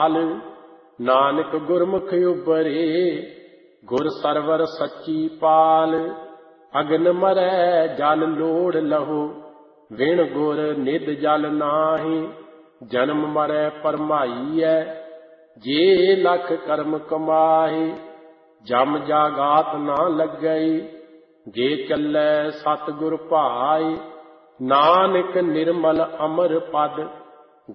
ਨਾਨਕ ਗੁਰਮੁਖ ਉਬਰੇ ਗੁਰ ਸਰਵਰ ਸੱਚੀ ਪਾਲ। ਅਗਨ ਮਰੈ ਜਲ ਲੋੜ ਲਹੋ ਵਿਣ ਗੁਰ ਨਿਧ ਜਲ ਨਾਹੀ। ਜਨਮ ਮਰੈ ਪਰਮਾਈਐ ਜੇ ਲਖ ਕਰਮ ਕਮਾਹੀ। ਜਮ ਜਾਗਾਤ ਨਾ ਲੱਗਈ ਜੇ ਚੱਲੈ ਸਤਿਗੁਰ ਭਾਈ। ਨਾਨਕ ਨਿਰਮਲ ਅਮਰ ਪਦ